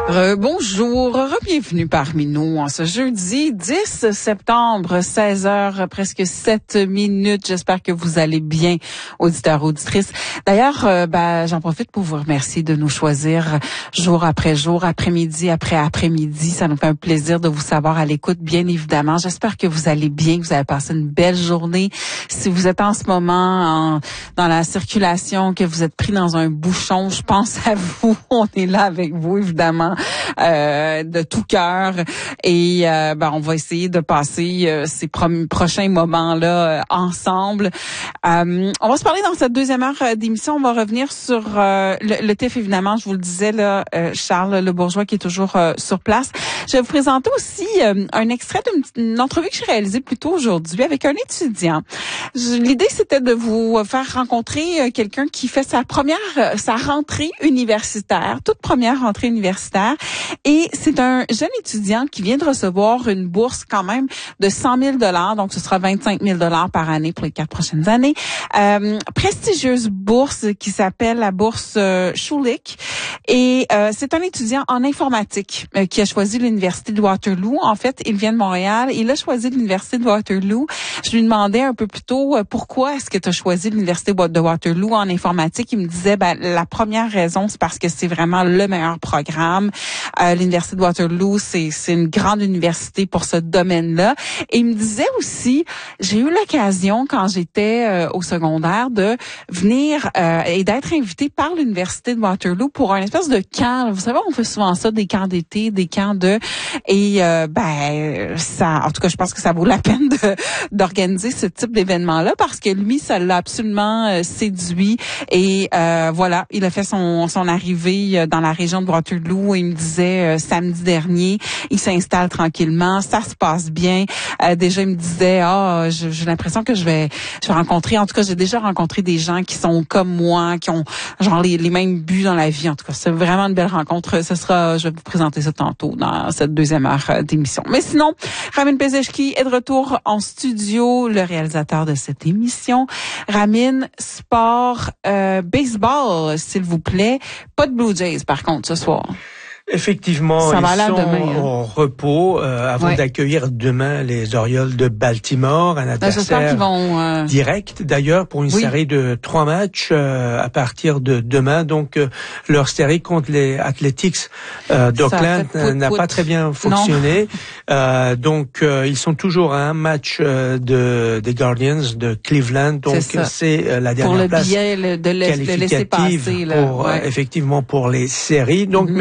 Bonjour, bienvenue parmi nous en ce jeudi 10 septembre, 16h, presque 7 minutes. J'espère que vous allez bien, auditeurs, auditrices. D'ailleurs, j'en profite pour vous remercier de nous choisir jour après jour, après-midi après après-midi. Ça nous fait un plaisir de vous savoir à l'écoute, bien évidemment. J'espère que vous allez bien, que vous avez passé une belle journée. Si vous êtes en ce moment dans la circulation, que vous êtes pris dans un bouchon, je pense à vous. On est là avec vous, évidemment. De tout cœur et on va essayer de passer ces prochains moments-là ensemble. On va se parler dans cette deuxième heure d'émission. On va revenir sur le TIF, évidemment. Je vous le disais, là, Charles Le Bourgeois qui est toujours sur place. Je vais vous présenter aussi un extrait d'une entrevue que j'ai réalisée plus tôt aujourd'hui avec un étudiant. L'idée, c'était de vous faire rencontrer quelqu'un qui fait sa rentrée universitaire, toute première rentrée universitaire. Et c'est un jeune étudiant qui vient de recevoir une bourse quand même de 100 000 $, donc ce sera 25 000 $ par année pour les 4 prochaines années. Prestigieuse bourse qui s'appelle la bourse Schulich. Et c'est un étudiant en informatique qui a choisi l'université de Waterloo. En fait, il vient de Montréal. Il a choisi l'université de Waterloo. Je lui demandais un peu plus tôt pourquoi est-ce que tu as choisi l'université de Waterloo en informatique. Il me disait la première raison, c'est parce que c'est vraiment le meilleur programme. L'université de Waterloo, c'est une grande université pour ce domaine-là. Et il me disait aussi, j'ai eu l'occasion quand j'étais au secondaire de venir et d'être invité par l'université de Waterloo pour un espèce de camp. Vous savez, on fait souvent ça, des camps d'été, des camps ça, en tout cas, je pense que ça vaut la peine d'organiser ce type d'événement-là parce que lui, ça l'a absolument séduit. Et voilà, il a fait son arrivée dans la région de Waterloo et il me disait samedi dernier, il s'installe tranquillement, ça se passe bien. Déjà, il me disait, j'ai l'impression que je vais rencontrer, en tout cas, j'ai déjà rencontré des gens qui sont comme moi, qui ont genre les mêmes buts dans la vie. En tout cas, c'est vraiment une belle rencontre. Je vais vous présenter ça tantôt dans cette deuxième heure d'émission. Mais sinon, Ramin Pezeshki est de retour en studio, le réalisateur de cette émission. Ramin, sport, baseball, s'il vous plaît. Pas de Blue Jays, par contre, ce soir. Effectivement, ils sont au repos avant d'accueillir demain les Orioles de Baltimore, un adversaire direct d'ailleurs pour une série de 3 matchs à partir de demain. Donc leur série contre les Athletics d'Oakland n'a pas très bien fonctionné. Donc ils sont toujours à un match des Guardians de Cleveland. Donc c'est la dernière place pour le billet de laisser passer pour effectivement pour les séries. Donc